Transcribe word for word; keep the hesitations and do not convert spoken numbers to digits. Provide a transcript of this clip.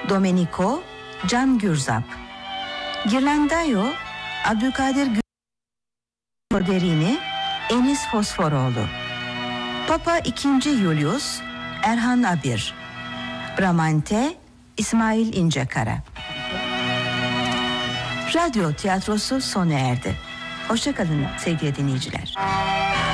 Domenico Can Gürzap, Ghirlandaio Abdülkadir Gürderini Enis Fosforoğlu, Papa ikinci. Julius Erhan Abir, Bramante İsmail İncekara. Radyo tiyatrosu sona erdi. Hoşça kalın sevgili dinleyiciler.